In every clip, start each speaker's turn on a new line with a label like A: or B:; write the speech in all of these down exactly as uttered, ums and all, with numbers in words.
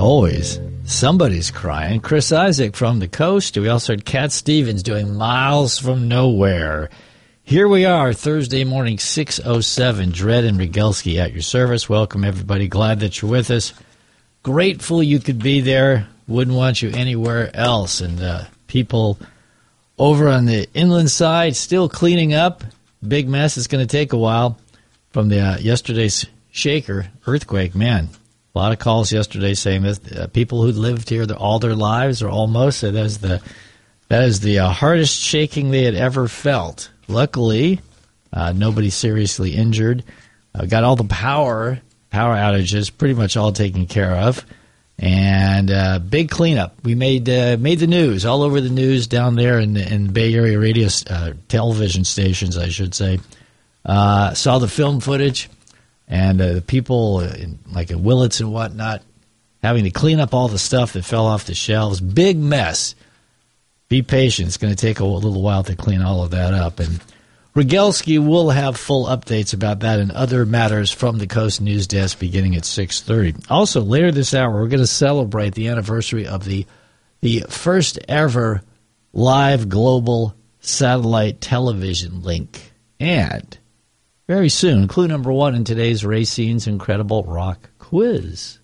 A: Always. Somebody's crying. Chris Isaac from the coast. We also had Cat Stevens doing Miles from Nowhere. Here we are, Thursday morning, six oh seven. Dredd and Rigelski at your service. Welcome, everybody. Glad that you're with us. Grateful you could be there. Wouldn't want you anywhere else. And uh, people over on the inland side still cleaning up. Big mess. It's going to take a while from the uh, yesterday's shaker, earthquake. Man, a lot of calls yesterday saying that uh, people who lived here all their lives, or almost, so that is the, that is the uh, hardest shaking they had ever felt. Luckily, uh, nobody seriously injured. Uh, got all the power power outages pretty much all taken care of, and uh, big cleanup. We made uh, made the news all over the news down there in the, in Bay Area radio uh, television stations, I should say. Uh, saw the film footage, and uh, the people in, like at Willits and whatnot having to clean up all the stuff that fell off the shelves. Big mess. Be patient. It's going to take a little while to clean all of that up. And Rigelski will have full updates about that and other matters from the Coast News Desk beginning at six thirty. Also, later this hour, we're going to celebrate the anniversary of the the first ever live global satellite television link. And very soon, clue number one in today's Racine's Incredible Rock Quiz.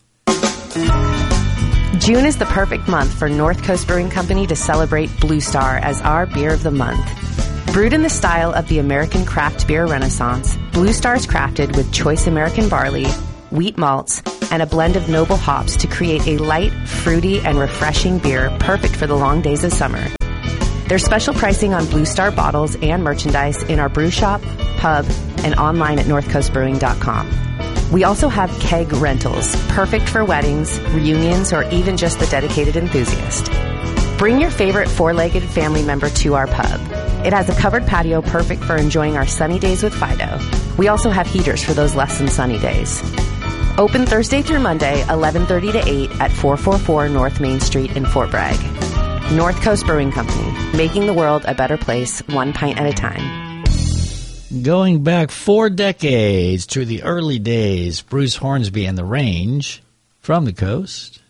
B: June is the perfect month for North Coast Brewing Company to celebrate Blue Star as our beer of the month. Brewed in the style of the American craft beer renaissance, Blue Star is crafted with choice American barley, wheat malts, and a blend of noble hops to create a light, fruity, and refreshing beer perfect for the long days of summer. There's special pricing on Blue Star bottles and merchandise in our brew shop, pub, and online at north coast brewing dot com. We also have keg rentals, perfect for weddings, reunions, or even just the dedicated enthusiast. Bring your favorite four-legged family member to our pub. It has a covered patio perfect for enjoying our sunny days with Fido. We also have heaters for those less than sunny days. Open Thursday through Monday, eleven thirty to eight at four forty-four North Main Street in Fort Bragg. North Coast Brewing Company, making the world a better place, one pint at a time.
A: Going back four decades to the early days, Bruce Hornsby and the Range from the coast.